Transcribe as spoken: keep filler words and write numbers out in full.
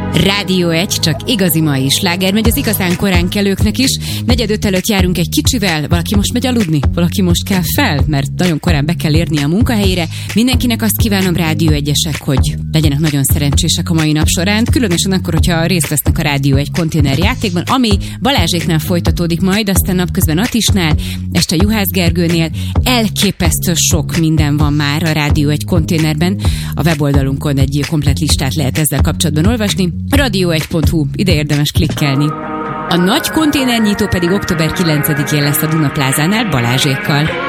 Rádió egy, csak igazi mai sláger megy az igazán korán kelőknek is. Negyed öt előtt járunk egy kicsivel, valaki most megy aludni, valaki most kell fel, mert nagyon korán be kell érni a munkahelyére. Mindenkinek azt kívánom, Rádió egyesek, hogy legyenek nagyon szerencsések a mai nap során, különösen akkor, hogyha részt vesznek a Rádió egy konténer játékban, ami Balázséknál folytatódik majd, aztán napközben Atisnál, este Juhász Gergőnél. Elképesztő sok minden van már a Rádió egy konténerben. A weboldalunkon egy komplett listát lehet ezzel kapcsolatban olvasni. radio egy pont hu, ide érdemes klikkelni. A nagy konténernyitó pedig október kilencedikén lesz a Duna Plázánál Balázsékkal.